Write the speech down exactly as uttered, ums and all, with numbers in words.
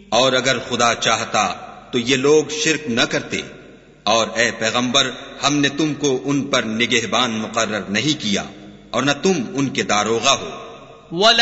और अगर खुदा चाहता तो ये लोग शिर्क न करते, और ए पैगंबर, हमने तुमको उन पर निगहबान मुकर्रर नहीं किया और न तुम उनके दारोगा हो।